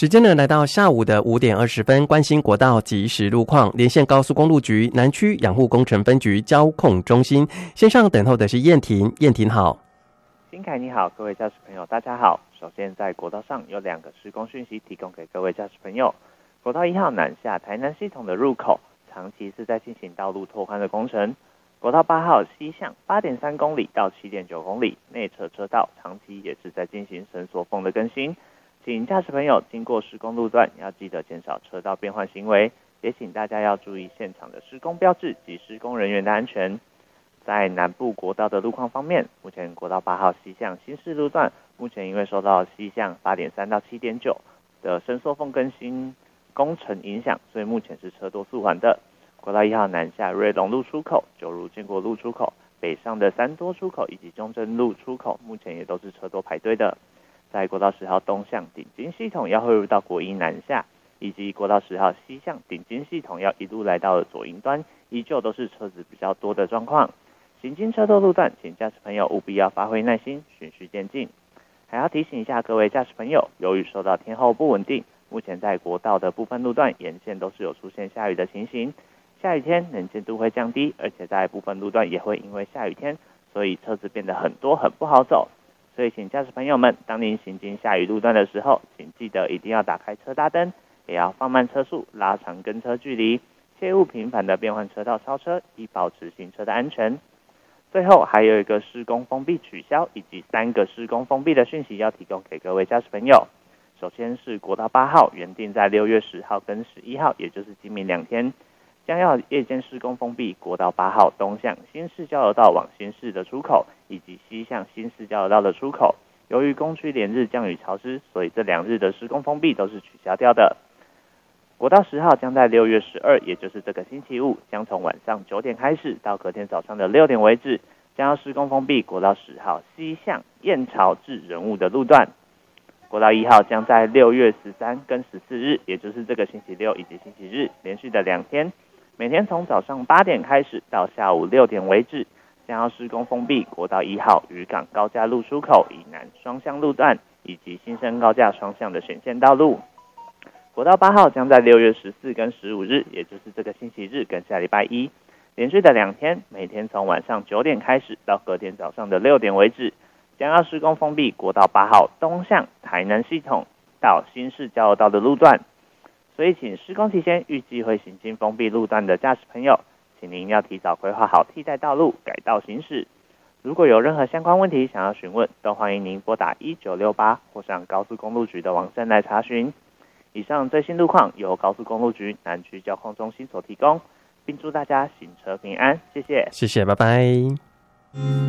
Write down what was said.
时间呢来到下午的5:20，关心国道即时路况，连线高速公路局南区养护工程分局交控中心，线上等候的是燕婷，燕婷好。 新凯你好，各位驾驶朋友大家好。首先在国道上有2个施工讯息提供给各位驾驶朋友。国道1号南下台南系统的入口，长期是在进行道路拓宽的工程。国道8号西向 8.3 公里到 7.9 公里，内侧车道长期也是在进行伸缩缝的更新。请驾驶朋友经过施工路段要记得减少车道变换行为，也请大家要注意现场的施工标志及施工人员的安全。在南部国道的路况方面，目前国道8号西向新市路段，目前因为受到西向 8.3 到 7.9 的伸缩缝更新工程影响，所以目前是车多速缓的。国道1号南下瑞隆路出口、九如建国路出口、北上的三多出口以及中正路出口，目前也都是车多排队的。在国道10号东向顶金系统要汇入到国一南下，以及国道10号西向顶金系统要一路来到了左营端，依旧都是车子比较多的状况。行经车多路段，请驾驶朋友务必要发挥耐心，循序渐进。还要提醒一下各位驾驶朋友，由于受到天候不稳定，目前在国道的部分路段沿线都是有出现下雨的情形。下雨天能见度会降低，而且在部分路段也会因为下雨天，所以车子变得很多，很不好走。所以请驾驶朋友们，当您行经下雨路段的时候，请记得一定要打开车大灯，也要放慢车速，拉长跟车距离，切勿频繁的变换车道超车，以保持行车的安全。最后还有一个施工封闭取消以及3个施工封闭的讯息要提供给各位驾驶朋友。首先是国道8号原定在6月10号跟11号，也就是今明2天，将要夜间施工封闭国道8号东向新市交流道往新市的出口，以及西向新市交流道的出口。由于工区连日降雨潮湿，所以这2日的施工封闭都是取消掉的。国道10号将在6月12，也就是这个星期五，将从晚上9点开始到隔天早上的6点为止，将要施工封闭国道10号西向燕巢至仁武的路段。国道1号将在6月13跟14日，也就是这个星期六以及星期日连续的2天，每天从早上8点开始到下午6点为止，将要施工封闭国道1号渔港高架路出口以南双向路段以及新生高架双向的选线道路。国道8号将在6月14跟15日，也就是这个星期日跟下礼拜一，连续的2天，每天从晚上9点开始到隔天早上的6点为止，将要施工封闭国道8号东向台南系统到新市交流道的路段。所以请施工期间预计会行经封闭路段的驾驶朋友，请您要提早规划好替代道路，改道行驶。如果有任何相关问题想要询问，都欢迎您拨打1968或上高速公路局的网站来查询。以上最新路况由高速公路局南区交控中心所提供，并祝大家行车平安，谢谢。 谢谢，拜拜。